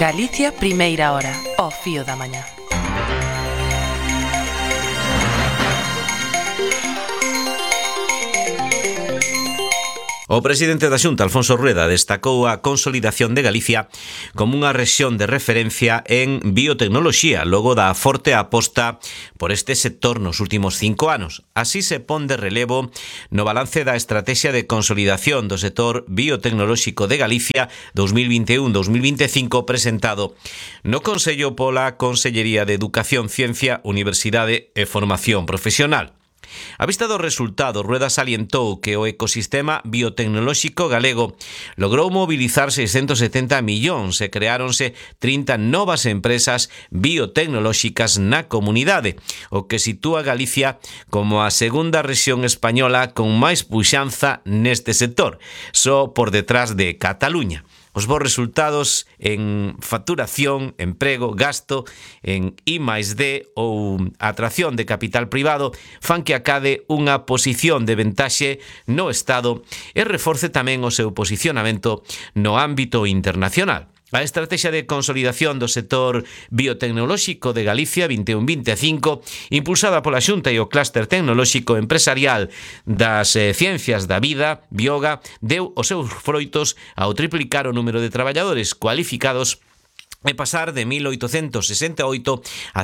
Galicia, primeira hora, ao fío da mañá. O presidente da Xunta, Alfonso Rueda, destacou a consolidación de Galicia como unha rexión de referencia en biotecnoloxía, logo da forte aposta por este sector nos últimos 5 anos. Así se pon de relevo no balance da Estrategia de Consolidación do Sector Biotecnolóxico de Galicia 2021-2025 presentado no Consello pola Consellería de Educación, Ciencia, Universidade e Formación Profesional. A vista do resultado, Rueda salientou que o ecosistema biotecnolóxico galego logrou mobilizar 670 millóns e creáronse 30 novas empresas biotecnolóxicas na comunidade, o que sitúa Galicia como a segunda rexión española con máis puxanza neste sector, só por detrás de Cataluña. Os bons resultados en facturación, emprego, gasto, en I+D ou atracción de capital privado fan que acade unha posición de ventaxe no Estado e reforce tamén o seu posicionamento no ámbito internacional. A Estrategia de Consolidación do Sector Biotecnolóxico de Galicia 21-25, impulsada pola Xunta e o Clúster Tecnolóxico Empresarial das Ciencias da Vida, Bioga, deu os seus froitos ao triplicar o número de traballadores cualificados e pasar de 1.868 a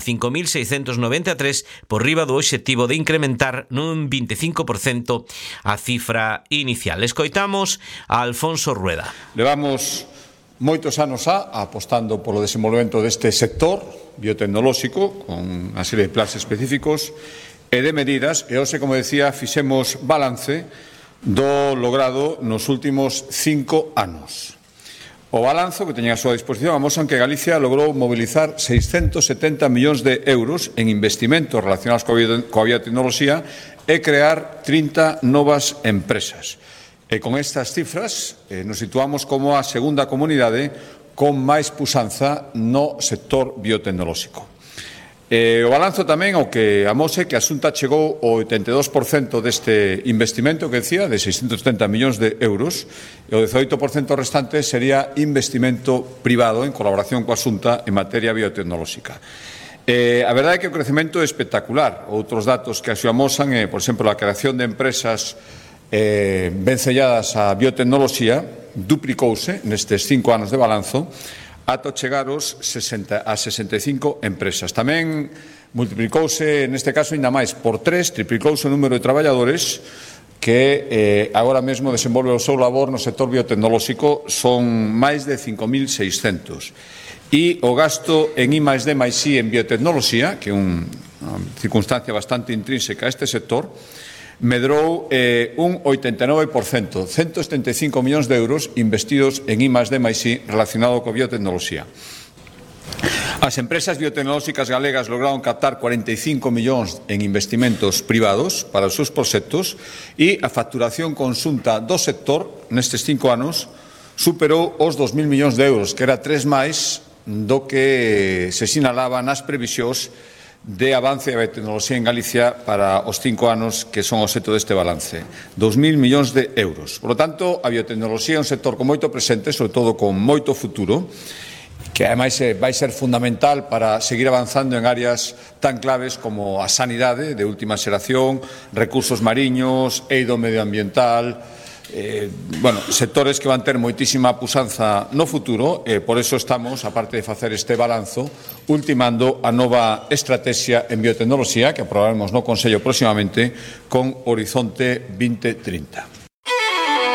5.693 por riba do obxectivo de incrementar nun 25% a cifra inicial. Escoitamos a Alfonso Rueda. Levamos moitos anos apostando polo desenvolvemento deste sector biotecnolóxico con unha serie de plans específicos e de medidas e hoxe, como decía, fixemos balance do logrado nos últimos 5 anos. O balanzo que teña a súa disposición amosan que Galicia logrou mobilizar 670 millóns de euros en investimentos relacionados coa biotecnoloxía e crear 30 novas empresas. E con estas cifras nos situamos como a segunda comunidade con máis puxanza no sector biotecnolóxico. O balanzo tamén o que amose que a Xunta chegou ao 82% deste investimento que decía, de 670 millóns de euros, e o 18% restante sería investimento privado en colaboración coa Xunta en materia biotecnolóxica. A verdade é que o crecemento é espectacular. Outros datos que así amosan é, por exemplo, a creación de empresas vencelladas á biotecnoloxía duplicouse nestes 5 anos de balanzo ata chegar a 65 empresas. Tamén multiplicouse, neste caso, ainda máis por 3, triplicouse o número de traballadores que agora mesmo desenvolve o seu labor no sector biotecnolóxico, son máis de 5.600. E o gasto en I+D+I en biotecnoloxía, que é unha circunstancia bastante intrínseca a este sector, medrou un 89%, 175 millóns de euros investidos en I+D+I relacionado coa biotecnoloxía. As empresas biotecnolóxicas galegas lograron captar 45 millóns en investimentos privados para os seus proxectos e a facturación conxunta do sector nestes 5 anos superou os 2.000 millóns de euros, que era 3 máis do que se sinalaba nas previsións de avance da biotecnoloxía en Galicia para os 5 anos que son o obxecto deste balance. 2.000 millóns de euros. Por lo tanto, a biotecnoloxía é un sector con moito presente, sobre todo con moito futuro, que ademais vai ser fundamental para seguir avanzando en áreas tan claves como a sanidade de última xeración, recursos mariños, eido medioambiental, sectores que van ter moitísima puxanza no futuro, por eso estamos, aparte de facer este balanzo, ultimando a nova estrategia en biotecnoloxía que aprobaremos no Consello próximamente con Horizonte 2030.